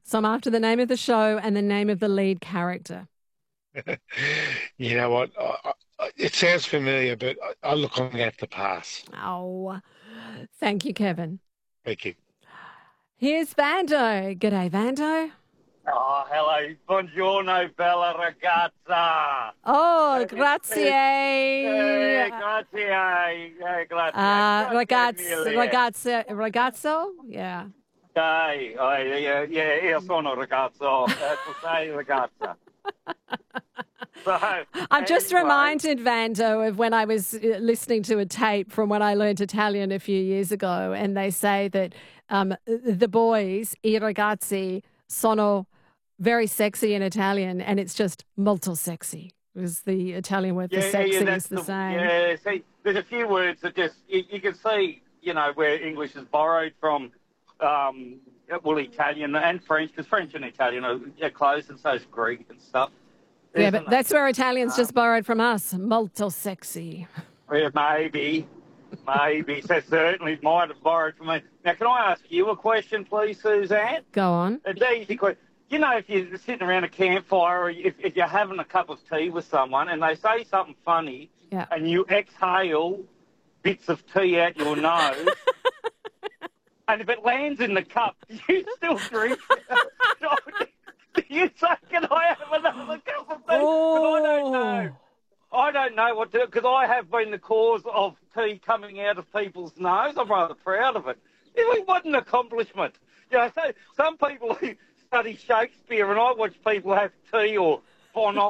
So I'm after the name of the show and the name of the lead character. You know what? It sounds familiar, but look, I'm going to have to pass. Oh, thank you, Kevin. Thank you. Here's Vando. G'day, Vando. Oh, hello. Buongiorno, bella ragazza. Oh, grazie. Grazie. Grazie Ragazzo? Yeah. Dai, io sono ragazzo. Tu sei ragazza. So, I'm just anyway, reminded, Vando, of when I was listening to a tape from when I learned Italian a few years ago, and they say that the boys, I ragazzi, sono very sexy in Italian, and it's just molto sexy. Is the Italian word for sexy is the same. Yeah, see, there's a few words that just, you can see, where English is borrowed from, Italian and French, because French and Italian are close, and so is Greek and stuff. Yeah, but that's where Italians just borrowed from us. Molto sexy. Yeah, maybe. So certainly might have borrowed from me. Now, can I ask you a question, please, Suzanne? Go on. It's an easy question. If you're sitting around a campfire or if you're having a cup of tea with someone and they say something funny and you exhale bits of tea out your nose, and if it lands in the cup, do you still drink it? Do you say, can I have another cup of tea? Oh. I don't know. I don't know what to do, because I have been the cause of tea coming out of people's nose. I'm rather proud of it. What an accomplishment. So some people who study Shakespeare, and I watch people have tea or Bonox.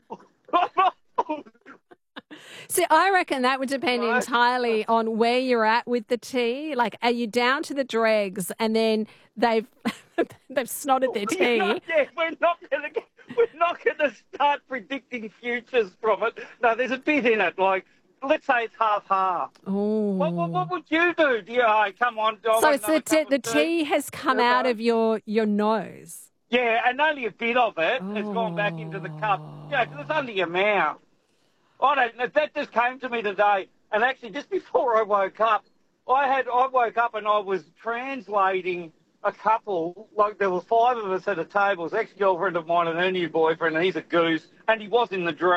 See, I reckon that would depend entirely on where you're at with the tea. Like, are you down to the dregs and then they've snotted their tea? We're not going to start predicting futures from it. No, there's a bit in it. Like, let's say it's half-half. Oh. What would you do? Come on. So it's the tea has come out of your nose. Yeah, and only a bit of it has gone back into the cup. Yeah, because it's under your mouth. I don't know. That just came to me today. And actually, just before I woke up, I woke up and I was translating a couple. Like, there were 5 of us at a table. It was ex-girlfriend of mine and her new boyfriend, and he's a goose, and he was in the dream.